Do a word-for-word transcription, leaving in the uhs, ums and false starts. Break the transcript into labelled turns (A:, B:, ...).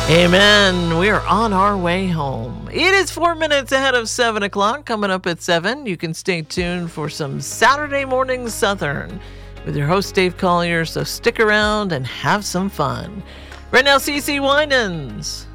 A: Amen. We are on our way home. It is four minutes ahead of seven o'clock. Coming up at seven, you can stay tuned for some Saturday Morning Southern with your host, Dave Collier. So stick around and have some fun. Right now, C C Winans.